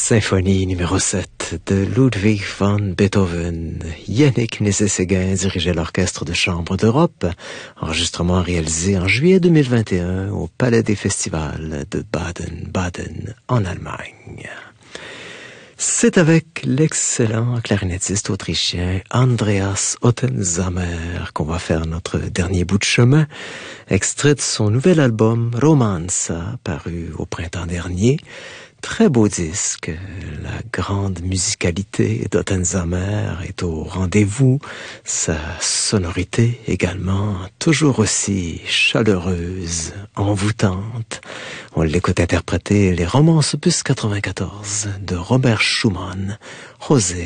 Symphonie numéro 7 de Ludwig van Beethoven. Yannick Nézet-Séguin dirigeait l'Orchestre de chambre d'Europe. Enregistrement réalisé en juillet 2021 au Palais des Festivals de Baden-Baden en Allemagne. C'est avec l'excellent clarinettiste autrichien Andreas Ottensamer qu'on va faire notre dernier bout de chemin, extrait de son nouvel album Romanza, paru au printemps dernier. Très beau disque, la grande musicalité d'Ottensamer est au rendez-vous, sa sonorité également toujours aussi chaleureuse, envoûtante. On l'écoute interpréter les romances opus 94 de Robert Schumann, José